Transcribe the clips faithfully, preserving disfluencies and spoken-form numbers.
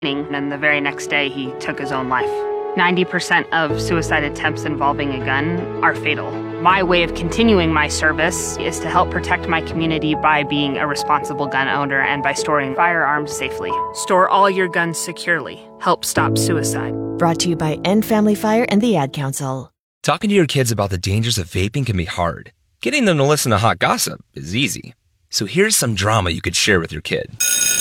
and the very next day he took his own life. ninety percent of suicide attempts involving a gun are fatal. My way of continuing my service is to help protect my community by being a responsible gun owner and by storing firearms safely. Store all your guns securely. Help stop suicide. Brought to you by End Family Fire and the Ad Council. Talking to your kids about the dangers of vaping can be hard. Getting them to listen to hot gossip is easy. So here's some drama you could share with your kid.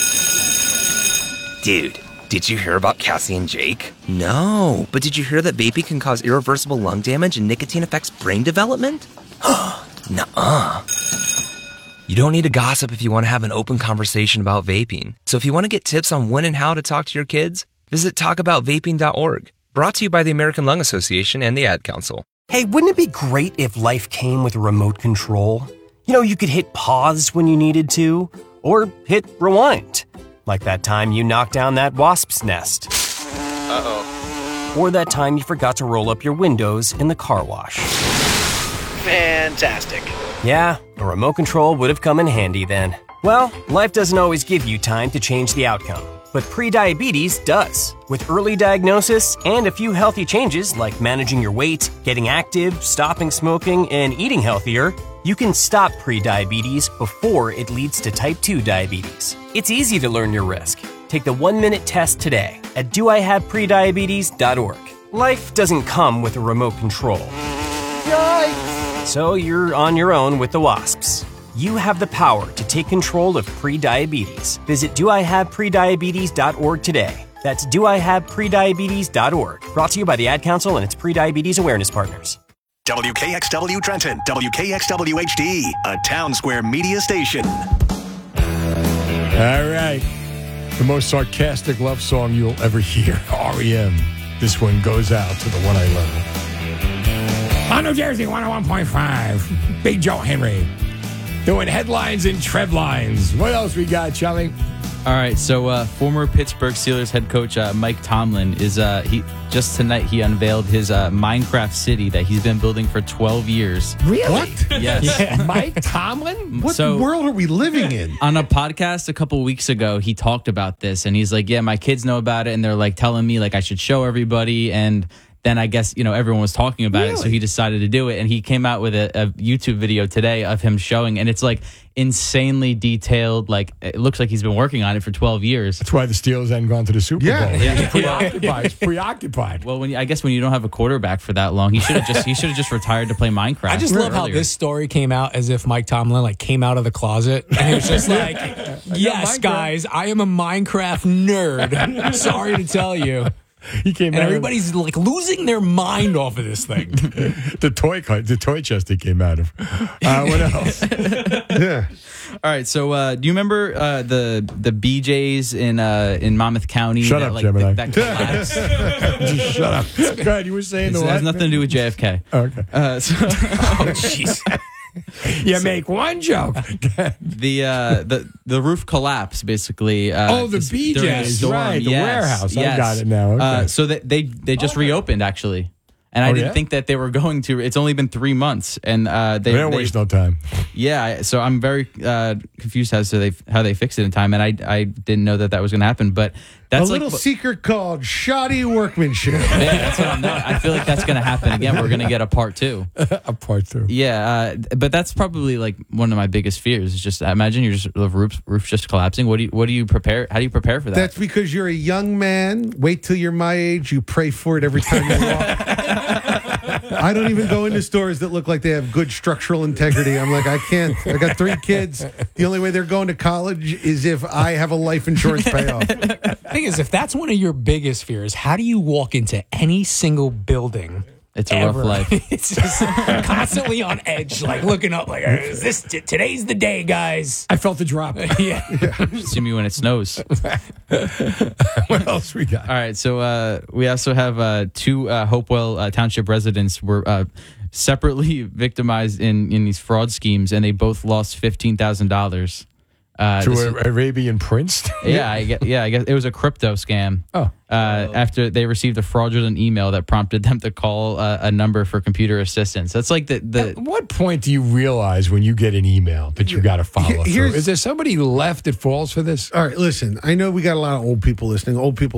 Dude, did you hear about Cassie and Jake? No, but did you hear that vaping can cause irreversible lung damage and nicotine affects brain development? Nuh-uh. You don't need to gossip if you want to have an open conversation about vaping. So if you want to get tips on when and how to talk to your kids, visit talk about vaping dot org. Brought to you by the American Lung Association and the Ad Council. Hey, wouldn't it be great if life came with a remote control? You know, you could hit pause when you needed to, or hit rewind. Like that time you knocked down that wasp's nest. Uh-oh. Or that time you forgot to roll up your windows in the car wash. Fantastic. Yeah, a remote control would have come in handy then. Well, life doesn't always give you time to change the outcome, but prediabetes does. With early diagnosis and a few healthy changes like managing your weight, getting active, stopping smoking, and eating healthier, you can stop prediabetes before it leads to type two diabetes. It's easy to learn your risk. Take the one-minute test today at do I have prediabetes dot org. Life doesn't come with a remote control. Yikes! So you're on your own with the wasps. You have the power to take control of prediabetes. Visit do I have prediabetes dot org today. That's do I have prediabetes dot org. Brought to you by the Ad Council and its prediabetes awareness partners. W K X W Trenton, W K X W H D, a Town Square media station. All right. The most sarcastic love song you'll ever hear, R E M. This one goes out to the one I love. On New Jersey, one oh one point five, Big Joe Henry. Doing headlines and tread lines. What else we got, Charlie? All right, so uh, former Pittsburgh Steelers head coach uh, Mike Tomlin is uh, he just tonight he unveiled his uh, Minecraft city that he's been building for twelve years. Really? What? Yes. Yeah. Mike Tomlin? What So- world are we living in? On a podcast a couple weeks ago, he talked about this, and he's like, "Yeah, my kids know about it, and they're like telling me like I should show everybody." And then I guess, you know, everyone was talking about Really? it, so he decided to do it. And he came out with a, a YouTube video today of him showing, and it's like insanely detailed. Like it looks like he's been working on it for twelve years. That's why the Steelers hadn't gone to the Super Yeah. Bowl. Yeah. He's preoccupied. He's preoccupied. Well, when you, I guess when you don't have a quarterback for that long, he should have just he should have just retired to play Minecraft. I just love how earlier. this story came out as if Mike Tomlin like came out of the closet and he was just like, "Yes, Minecraft. guys, I am a Minecraft nerd. Sorry to tell you." He came And out. everybody's like losing their mind off of this thing. the toy car- the toy chest he came out of. Uh, what else? Yeah. All right, so uh, do you remember uh, the the B Js in uh, in Monmouth County? Shut that, up, like, Gemini. That, that collapsed? Just shut up. Go ahead. You were saying It the has what? nothing to do with J F K. Okay. Uh, so Oh, jeez. You make one joke. the uh, the the roof collapsed basically. Uh, Oh, the this- B during Js, a storm. right, the Yes, warehouse. I yes. got it now. Okay. Uh, so that they they just reopened actually. And I Oh, didn't yeah? think that they were going to. It's only been three months, and uh, they They don't they- waste no time. Yeah, so I'm very uh, confused as to they, how they fixed it in time, and I I didn't know that that was going to happen. But that's a like, little secret called shoddy workmanship. yeah, that's what I'm not. I feel like that's going to happen again. We're going to get a part two. A part two. Yeah, uh, but that's probably like one of my biggest fears. Is just imagine your just the roof roof just collapsing. What do you what do you prepare? How do you prepare for that? That's because you're a young man. Wait till you're my age. You pray for it every time you walk. I don't even go into stores that look like they have good structural integrity. I'm like, I can't. I got three kids. The only way they're going to college is if I have a life insurance payoff. Thing is, if that's one of your biggest fears, how do you walk into any single building? It's a ever? rough life. It's just constantly on edge, like looking up, like, "Is this t- today's the day, guys?" I felt the drop. Yeah. See me when it snows. What else we got? All right, so uh, we also have uh, two uh, Hopewell uh, Township residents were uh, separately victimized in, in these fraud schemes, and they both lost fifteen thousand dollars. Uh, To this- a, Arabian Prince? yeah, I guess, yeah, I guess it was a crypto scam. Oh. Uh, after they received a fraudulent email that prompted them to call uh, a number for computer assistance. That's like the the. At what point do you realize when you get an email that you got to follow through? Here's- Is there somebody left that falls for this? All right, listen. I know we got a lot of old people listening. Old people